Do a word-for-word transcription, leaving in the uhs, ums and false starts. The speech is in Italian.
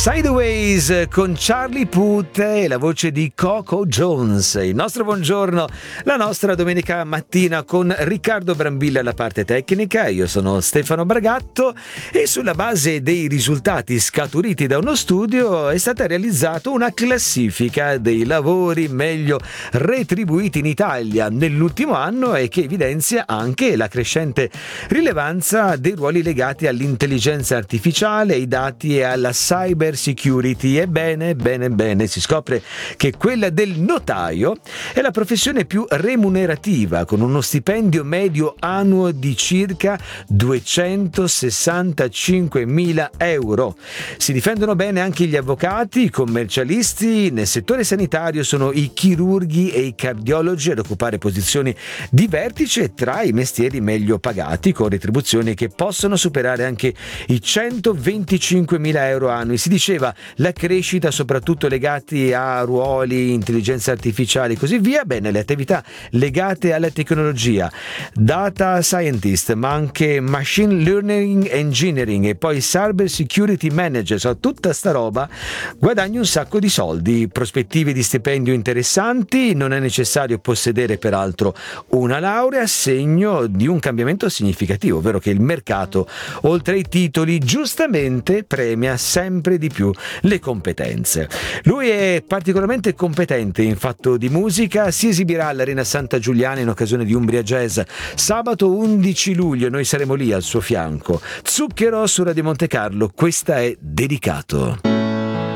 Sideways con Charlie Puth e la voce di Coco Jones. Il nostro buongiorno, la nostra domenica mattina con Riccardo Brambilla alla parte tecnica. Io sono Stefano Bragatto e sulla base dei risultati scaturiti da uno studio è stata realizzata una classifica dei lavori meglio retribuiti in Italia nell'ultimo anno e che evidenzia anche la crescente rilevanza dei ruoli legati all'intelligenza artificiale, ai dati e alla cyber security. Ebbene, bene, bene, si scopre che quella del notaio è la professione più remunerativa, con uno stipendio medio annuo di circa duecentosessantacinquemila euro. Si difendono bene anche gli avvocati, i commercialisti. Nel settore sanitario sono i chirurghi e i cardiologi ad occupare posizioni di vertice tra i mestieri meglio pagati, con retribuzioni che possono superare anche i centoventicinquemila euro annui. Si diceva la crescita soprattutto legati a ruoli, intelligenza artificiale e così via. Bene, le attività legate alla tecnologia, data scientist, ma anche machine learning engineering e poi cyber security manager, so, tutta sta roba guadagni un sacco di soldi, prospettive di stipendio interessanti. Non è necessario possedere peraltro una laurea, segno di un cambiamento significativo, ovvero che il mercato, oltre ai titoli, giustamente premia sempre di più le competenze. Lui è particolarmente competente in fatto di musica, si esibirà all'Arena Santa Giuliana in occasione di Umbria Jazz sabato undici luglio, noi saremo lì al suo fianco. Zucchero su Radio Monte Carlo, questa è Dedicato.